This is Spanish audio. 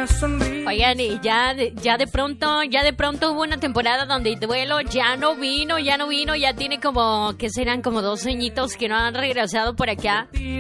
Oigan, y ya de pronto hubo una temporada donde Duelo ya no vino, ya tiene como, que serán como 2 añitos que no han regresado por acá.